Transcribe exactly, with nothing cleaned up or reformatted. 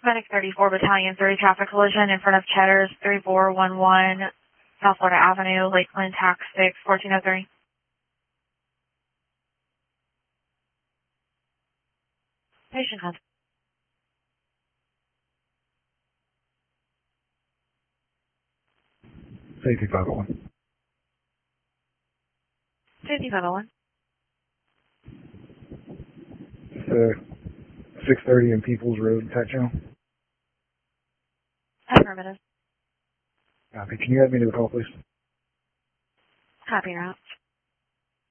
Medic thirty-four Battalion three traffic collision in front of Cheddar's three four one one South Florida Avenue, Lakeland, Tax six, fourteen oh three. Patient contact. Safety five oh one. Safety five oh one. It's uh, six thirty in Peoples Road, Tech Channel. Affirmative. Copy. Can you add me to the call, please? Copy route.